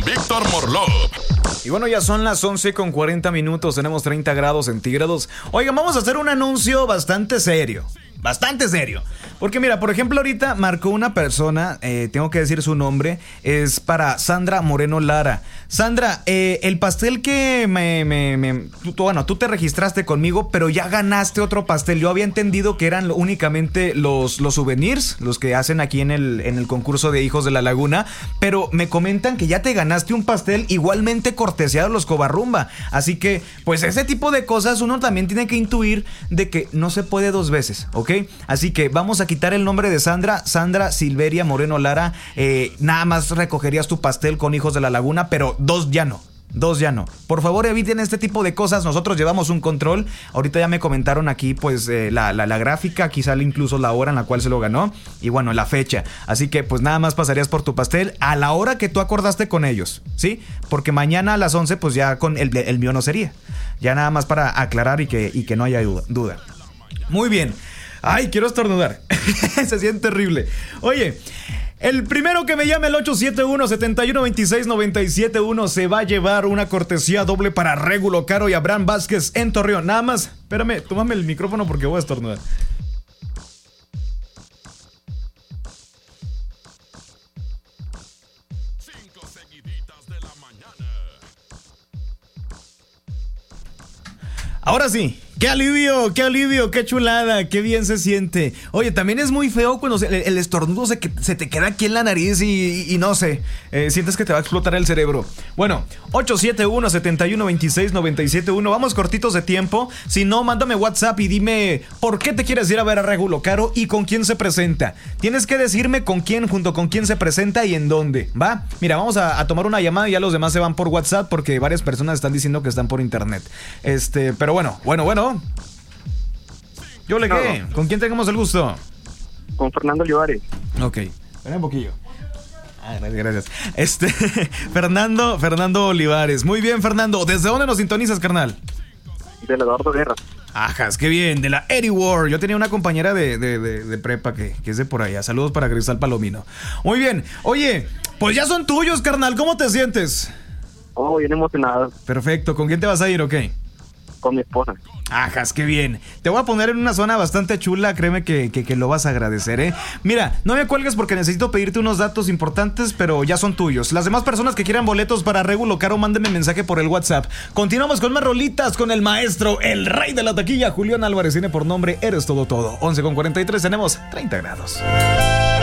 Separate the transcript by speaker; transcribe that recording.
Speaker 1: Víctor Morlov.
Speaker 2: Y bueno, ya son las 11:40, tenemos 30 grados centígrados. Oigan, vamos a hacer un anuncio bastante serio. Porque mira, por ejemplo, ahorita marcó una persona, tengo que decir su nombre, es para Sandra Moreno Lara. Sandra, el pastel que tú te registraste conmigo, pero ya ganaste otro pastel. Yo había entendido que eran únicamente los souvenirs, los que hacen aquí en el concurso de Hijos de la Laguna, pero me comentan que ya te ganaste un pastel igualmente cortesía de los Covarrumba. Así que, pues ese tipo de cosas uno también tiene que intuir de que no se puede dos veces, ¿ok? Así que vamos a quitar el nombre de Sandra Silveria Moreno Lara. Nada más recogerías tu pastel con Hijos de la Laguna, pero dos ya no. Por favor, eviten este tipo de cosas. Nosotros llevamos un control. Ahorita ya me comentaron aquí pues la gráfica. Aquí sale incluso la hora en la cual se lo ganó. Y bueno, la fecha. Así que pues nada más pasarías por tu pastel a la hora que tú acordaste con ellos, ¿sí? Porque mañana a las 11 pues ya con el mío no sería. Ya nada más para aclarar y que no haya duda. Muy bien. Ay, quiero estornudar. Se siente terrible. Oye, el primero que me llame al 871-7126-971 se va a llevar una cortesía doble para Régulo Caro y Abraham Vázquez en Torreón. Nada más, espérame, tómame el micrófono porque voy a estornudar. Ahora sí. ¡Qué alivio! ¡Qué chulada! ¡Qué bien se siente! Oye, también es muy feo cuando el estornudo se te queda aquí en la nariz y no sé, sientes que te va a explotar el cerebro. Bueno, 871-7126-971. Vamos cortitos de tiempo. Si no, mándame WhatsApp y dime por qué te quieres ir a ver a Régulo Caro y con quién se presenta. Tienes que decirme con quién, junto con quién se presenta y en dónde, ¿va? Mira, vamos a tomar una llamada y ya los demás se van por WhatsApp porque varias personas están diciendo que están por internet. Pero bueno. ¿Yo le qué? ¿Con quién tenemos el gusto?
Speaker 3: Con Fernando Olivares.
Speaker 2: Ok, ven un poquillo. Gracias. Fernando Olivares. Muy bien, Fernando. ¿Desde dónde nos sintonizas, carnal?
Speaker 3: De la Eduardo Guerra.
Speaker 2: Ajas, qué bien, de la Eddie Ward. Yo tenía una compañera de prepa que es de por allá. Saludos para Cristal Palomino. Muy bien, oye, pues ya son tuyos, carnal. ¿Cómo te sientes?
Speaker 3: Oh, bien emocionado.
Speaker 2: Perfecto, ¿con quién te vas a ir, ok?
Speaker 3: Con mi esposa.
Speaker 2: Ajas, qué bien. Te voy a poner en una zona bastante chula, créeme que lo vas a agradecer, ¿eh? Mira, no me cuelgues porque necesito pedirte unos datos importantes, pero ya son tuyos. Las demás personas que quieran boletos para Régulo Caro, mándenme mensaje por el WhatsApp. Continuamos con más rolitas con el maestro, el rey de la taquilla, Julián Álvarez. Tiene por nombre Eres Todo Todo. 11:43, tenemos 30 grados.